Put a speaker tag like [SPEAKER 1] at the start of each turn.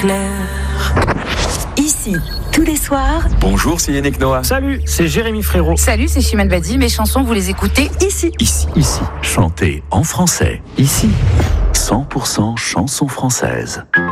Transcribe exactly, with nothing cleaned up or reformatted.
[SPEAKER 1] Claire. Ici, tous les soirs.
[SPEAKER 2] Bonjour, c'est Yannick Noah.
[SPEAKER 3] Salut, c'est Jérémy Frérot.
[SPEAKER 4] Salut, c'est Chimène Badi. Mes chansons, vous les écoutez
[SPEAKER 1] ici.
[SPEAKER 5] Ici, ici, chantez en français. Ici, cent pour cent chansons françaises.